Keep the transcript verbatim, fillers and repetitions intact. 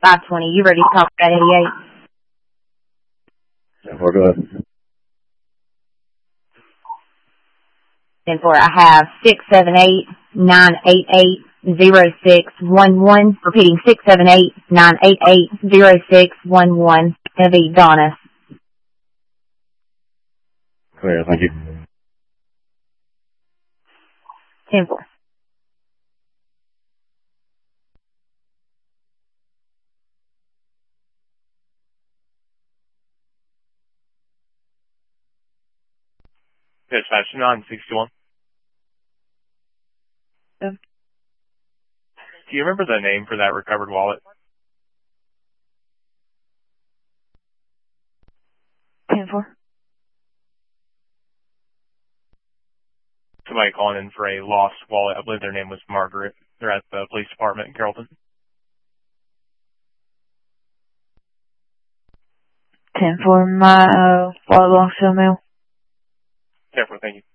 five twenty. You ready to talk about eighty-eight? Yeah, we're good. ten four, I have six seven eight, nine eight eight, zero six one one. Repeating, six seven eight, nine eight eight, zero six one one. Heavy Donna. Clear, thank you. ten four. Dispatch nine sixty-one. Yeah. Do you remember the name for that recovered wallet? ten four. Somebody calling in for a lost wallet. I believe their name was Margaret. They're at the police department in Carrollton. ten four, my uh, wallet belongs to a male. Careful, thank you.